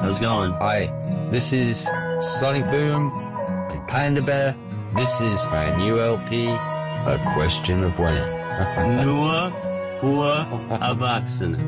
How's it going? Hi, this is Sonic Boom and Panda Bear. This is my new LP, A Question of When. Nur für Erwachsene.